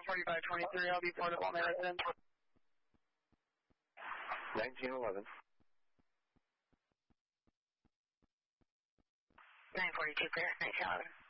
4523, I'll be Port of Walnut residence. 1911. 942 clear, night 11.